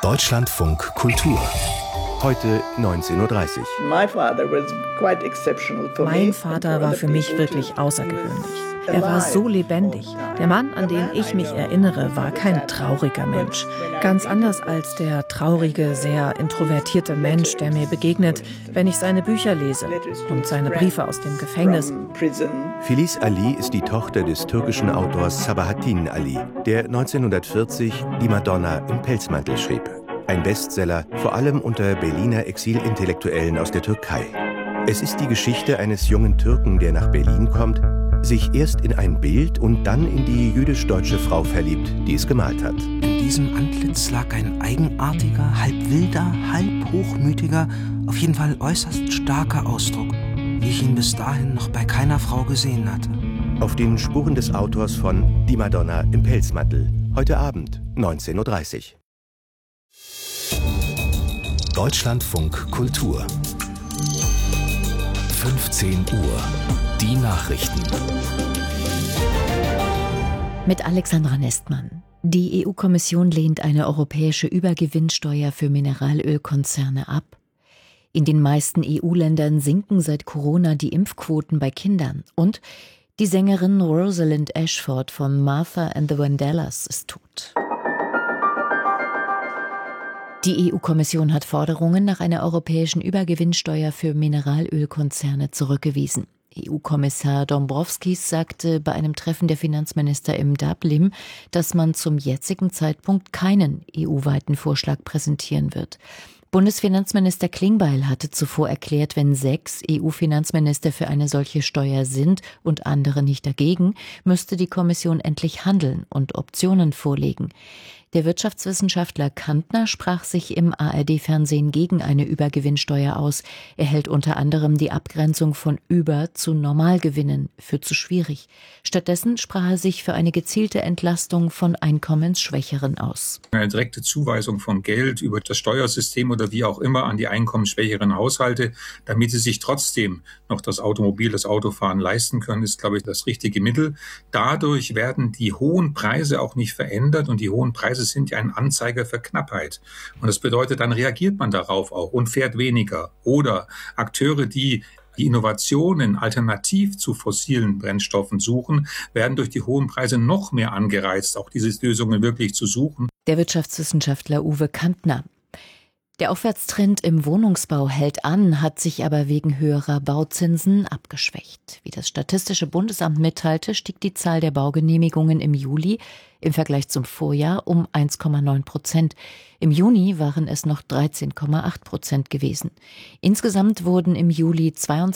Deutschlandfunk Kultur. Heute 19:30 Uhr. Mein Vater war für mich wirklich außergewöhnlich. Er war so lebendig. Der Mann, an den ich mich erinnere, war kein trauriger Mensch. Ganz anders als der traurige, sehr introvertierte Mensch, der mir begegnet, wenn ich seine Bücher lese und seine Briefe aus dem Gefängnis. Filiz Ali ist die Tochter des türkischen Autors Sabahattin Ali, der 1940 Die Madonna im Pelzmantel schrieb. Ein Bestseller, vor allem unter Berliner Exilintellektuellen aus der Türkei. Es ist die Geschichte eines jungen Türken, der nach Berlin kommt, sich erst in ein Bild und dann in die jüdisch-deutsche Frau verliebt, die es gemalt hat. In diesem Antlitz lag ein eigenartiger, halb wilder, halb hochmütiger, auf jeden Fall äußerst starker Ausdruck, wie ich ihn bis dahin noch bei keiner Frau gesehen hatte. Auf den Spuren des Autors von Die Madonna im Pelzmantel. Heute Abend, 19:30 Uhr. Deutschlandfunk Kultur. 15 Uhr. Die Nachrichten. Mit Alexandra Nestmann. Die EU-Kommission lehnt eine europäische Übergewinnsteuer für Mineralölkonzerne ab. In den meisten EU-Ländern sinken seit Corona die Impfquoten bei Kindern. Und die Sängerin Rosalind Ashford von Martha and the Vandellas ist tot. Die EU-Kommission hat Forderungen nach einer europäischen Übergewinnsteuer für Mineralölkonzerne zurückgewiesen. EU-Kommissar Dombrovskis sagte bei einem Treffen der Finanzminister im Dublin, dass man zum jetzigen Zeitpunkt keinen EU-weiten Vorschlag präsentieren wird. Bundesfinanzminister Klingbeil hatte zuvor erklärt, wenn 6 EU-Finanzminister für eine solche Steuer sind und andere nicht dagegen, müsste die Kommission endlich handeln und Optionen vorlegen. Der Wirtschaftswissenschaftler Kantner sprach sich im ARD-Fernsehen gegen eine Übergewinnsteuer aus. Er hält unter anderem die Abgrenzung von Über- zu Normalgewinnen für zu schwierig. Stattdessen sprach er sich für eine gezielte Entlastung von Einkommensschwächeren aus. Eine direkte Zuweisung von Geld über das Steuersystem oder wie auch immer an die einkommensschwächeren Haushalte, damit sie sich trotzdem noch das Autofahren leisten können, ist, glaube ich, das richtige Mittel. Dadurch werden die hohen Preise auch nicht verändert und die hohen Preise sind ja ein Anzeiger für Knappheit. Und das bedeutet, dann reagiert man darauf auch und fährt weniger. Oder Akteure, die Innovationen alternativ zu fossilen Brennstoffen suchen, werden durch die hohen Preise noch mehr angereizt, auch diese Lösungen wirklich zu suchen. Der Wirtschaftswissenschaftler Uwe Kantner. Der Aufwärtstrend im Wohnungsbau hält an, hat sich aber wegen höherer Bauzinsen abgeschwächt. Wie das Statistische Bundesamt mitteilte, stieg die Zahl der Baugenehmigungen im Juli im Vergleich zum Vorjahr um 1,9%. Im Juni waren es noch 13,8% gewesen. Insgesamt wurden im Juli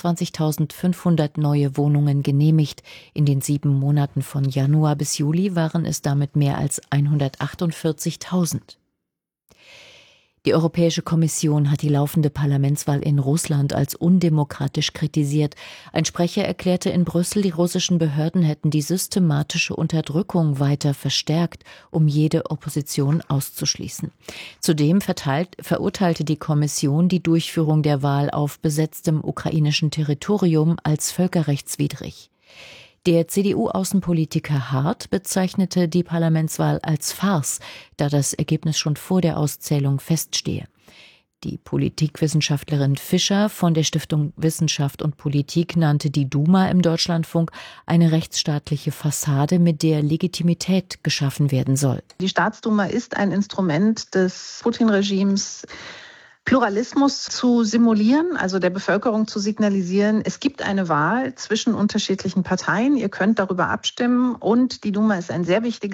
22.500 neue Wohnungen genehmigt. In den 7 Monaten von Januar bis Juli waren es damit mehr als 148.000. Die Europäische Kommission hat die laufende Parlamentswahl in Russland als undemokratisch kritisiert. Ein Sprecher erklärte in Brüssel, die russischen Behörden hätten die systematische Unterdrückung weiter verstärkt, um jede Opposition auszuschließen. Zudem verurteilte die Kommission die Durchführung der Wahl auf besetztem ukrainischen Territorium als völkerrechtswidrig. Der CDU-Außenpolitiker Hart bezeichnete die Parlamentswahl als Farce, da das Ergebnis schon vor der Auszählung feststehe. Die Politikwissenschaftlerin Fischer von der Stiftung Wissenschaft und Politik nannte die Duma im Deutschlandfunk eine rechtsstaatliche Fassade, mit der Legitimität geschaffen werden soll. Die Staatsduma ist ein Instrument des Putin-Regimes, Pluralismus zu simulieren, also der Bevölkerung zu signalisieren, es gibt eine Wahl zwischen unterschiedlichen Parteien, ihr könnt darüber abstimmen und die Duma ist ein sehr wichtiges